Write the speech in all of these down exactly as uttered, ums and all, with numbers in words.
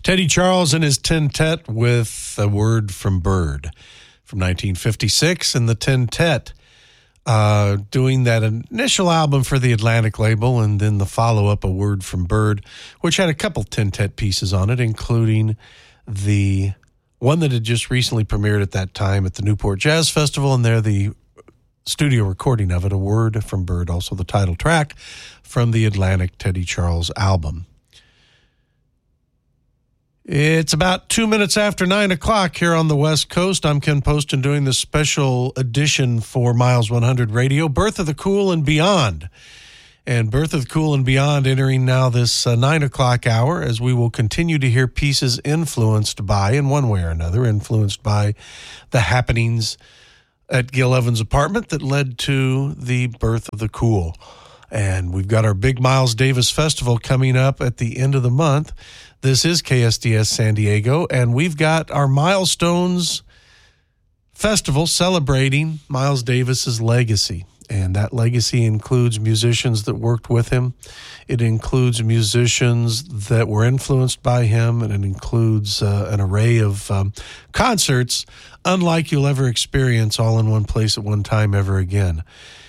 Teddy Charles and his Tintet with A Word from Bird from nineteen fifty-six, and the Tintet uh, doing that initial album for the Atlantic label, and then the follow-up, A Word from Bird, which had a couple Tintet pieces on it, including the one that had just recently premiered at that time at the Newport Jazz Festival, and there the studio recording of it, A Word from Bird, also the title track from the Atlantic Teddy Charles album. It's about two minutes after nine o'clock here on the West Coast. I'm Ken Poston doing this special edition for Miles one hundred Radio, Birth of the Cool and Beyond. And Birth of the Cool and Beyond entering now this uh, nine o'clock hour, as we will continue to hear pieces influenced by, in one way or another, influenced by the happenings at Gil Evans' apartment that led to the birth of the cool. And we've got our big Miles Davis Festival coming up at the end of the month. This is K S D S San Diego, and we've got our Milestones Festival celebrating Miles Davis's legacy. And that legacy includes musicians that worked with him. It includes musicians that were influenced by him, and it includes uh, an array of um, concerts unlike you'll ever experience all in one place at one time ever again.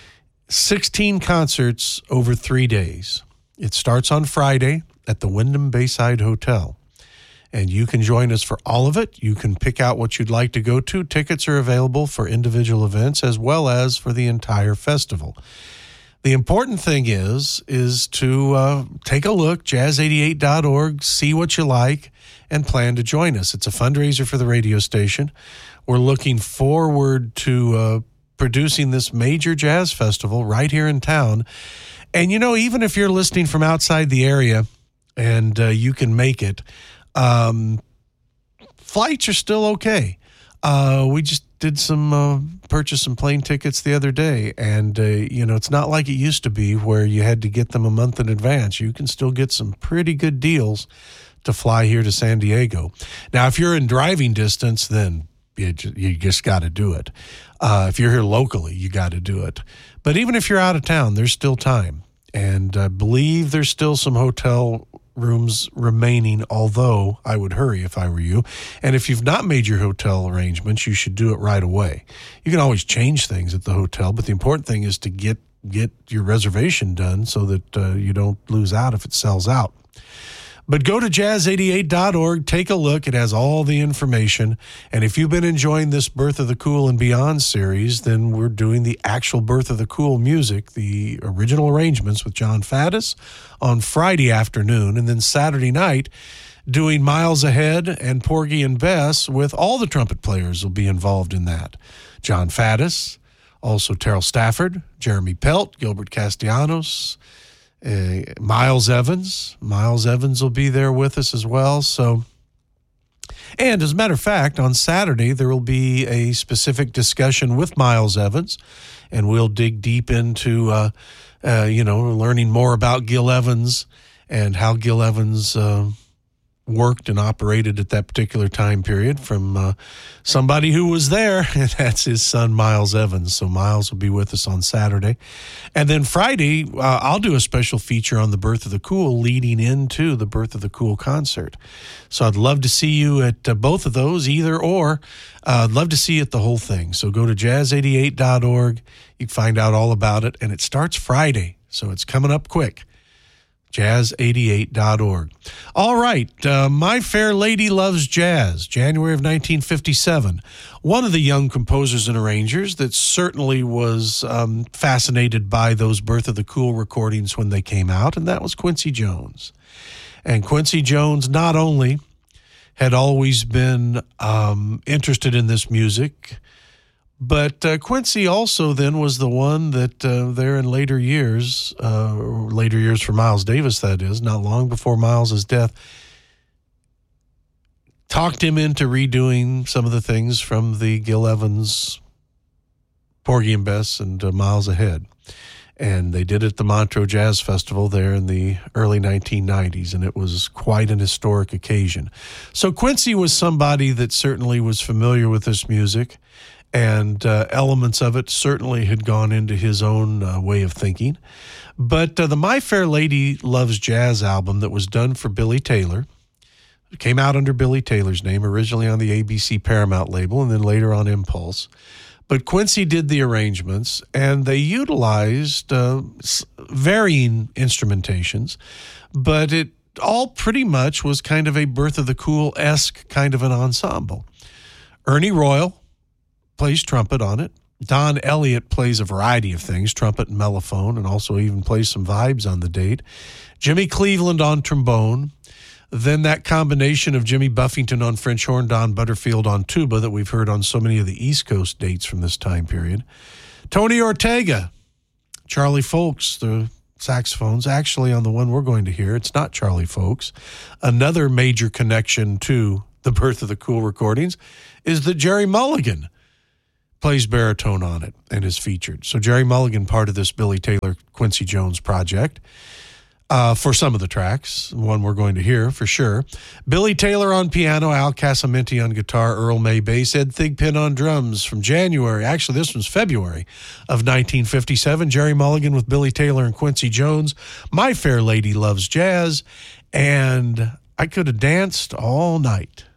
sixteen concerts over three days. It starts on Friday at the Wyndham Bayside Hotel. And you can join us for all of it. You can pick out what you'd like to go to. Tickets are available for individual events as well as for the entire festival. The important thing is, is to uh, take a look, jazz eighty-eight dot org, see what you like, and plan to join us. It's a fundraiser for the radio station. We're looking forward to uh, producing this major jazz festival right here in town. And, you know, even if you're listening from outside the area and uh, you can make it, Um, flights are still okay. Uh, we just did some, uh, purchase some plane tickets the other day. And, uh, you know, it's not like it used to be where you had to get them a month in advance. You can still get some pretty good deals to fly here to San Diego. Now, if you're in driving distance, then you, you just got to do it. Uh, if you're here locally, you got to do it. But even if you're out of town, there's still time. And I believe there's still some hotel rooms remaining, although I would hurry if I were you. And if you've not made your hotel arrangements, you should do it right away. You can always change things at the hotel, but the important thing is to get get your reservation done so that uh, you don't lose out if it sells out. But go to jazz eighty-eight dot org, take a look. It has all the information. And if you've been enjoying this Birth of the Cool and Beyond series, then we're doing the actual Birth of the Cool music, the original arrangements with John Faddis on Friday afternoon, and then Saturday night doing Miles Ahead and Porgy and Bess with all the trumpet players will be involved in that. John Faddis, also Terrell Stafford, Jeremy Pelt, Gilbert Castellanos, Uh, Miles Evans. Miles Evans will be there with us as well. So, and as a matter of fact, on Saturday, there will be a specific discussion with Miles Evans, and we'll dig deep into, uh, uh, you know, learning more about Gil Evans and how Gil Evans uh, worked and operated at that particular time period from uh, somebody who was there, and that's his son, Miles Evans. So Miles will be with us on Saturday. And then Friday, uh, I'll do a special feature on the Birth of the Cool leading into the Birth of the Cool concert. So I'd love to see you at uh, both of those, either or. Uh, I'd love to see you at the whole thing. So go to jazz eighty-eight dot org. You can find out all about it, and it starts Friday, so it's coming up quick. jazz eighty-eight dot org. All right, uh, My Fair Lady Loves Jazz, January of nineteen fifty-seven. One of the young composers and arrangers that certainly was um, fascinated by those Birth of the Cool recordings when they came out, and that was Quincy Jones. And Quincy Jones not only had always been um, interested in this music, But uh, Quincy also then was the one that uh, there in later years, uh, later years for Miles Davis, that is, not long before Miles's death, talked him into redoing some of the things from the Gil Evans, Porgy and Bess, and uh, Miles Ahead. And they did it at the Montreux Jazz Festival there in the early nineteen nineties, and it was quite an historic occasion. So Quincy was somebody that certainly was familiar with this music, and uh, elements of it certainly had gone into his own uh, way of thinking. But uh, the My Fair Lady Loves Jazz album that was done for Billy Taylor, It came out under Billy Taylor's name, originally on the A B C Paramount label and then later on Impulse. But Quincy did the arrangements, and they utilized uh, varying instrumentations, but it all pretty much was kind of a Birth of the Cool-esque kind of an ensemble. Ernie Royal plays trumpet on it. Don Elliott plays a variety of things, trumpet and mellophone, and also even plays some vibes on the date. Jimmy Cleveland on trombone. Then that combination of Jimmy Buffington on French horn, Don Butterfield on tuba that we've heard on so many of the East Coast dates from this time period. Tony Ortega, Charlie Folks, the saxophones. Actually, on the one we're going to hear, it's not Charlie Folks. Another major connection to the Birth of the Cool recordings is that Jerry Mulligan plays baritone on it and is featured. So Jerry Mulligan, part of this Billy Taylor, Quincy Jones project. Uh, for some of the tracks, one we're going to hear for sure. Billy Taylor on piano, Al Casamenti on guitar, Earl May bass, Ed Thigpen on drums from January. Actually, this was February of nineteen fifty-seven. Jerry Mulligan with Billy Taylor and Quincy Jones. My Fair Lady Loves Jazz. And I Could Have Danced All Night.